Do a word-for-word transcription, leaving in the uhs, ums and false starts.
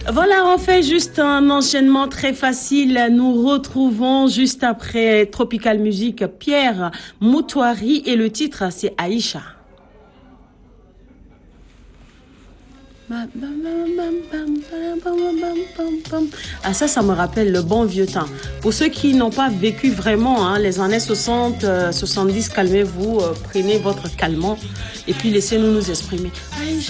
Voilà, on fait juste un enchaînement très facile. Nous retrouvons juste après Tropical Music Pierre Moutouari et le titre c'est Aïcha. Ah ça, ça me rappelle le bon vieux temps. Pour ceux qui n'ont pas vécu vraiment hein, les années soixante, soixante-dix, calmez-vous, euh, prenez votre calmant et puis laissez-nous nous exprimer.